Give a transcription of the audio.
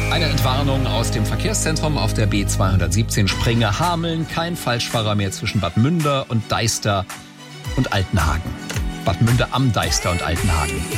Eine Entwarnung aus dem Verkehrszentrum auf der B217 Springe-Hameln. Kein Falschfahrer mehr zwischen Bad Münder und Deister und Altenhagen. Bad Münder am Deister und Altenhagen.